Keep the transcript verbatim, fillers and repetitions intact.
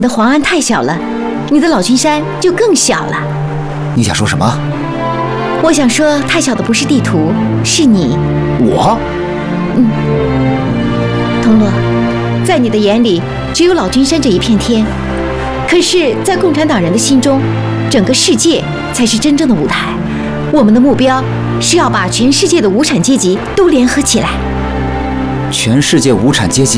你的黄安太小了，你的老君山就更小了。 你想说什么？ 我想说，太小的不是地图，是你。 我？ 嗯。童罗，在你的眼里，只有老君山这一片天。可是，在共产党人的心中，整个世界才是真正的舞台。我们的目标是要把全世界的无产阶级都联合起来。 全世界无产阶级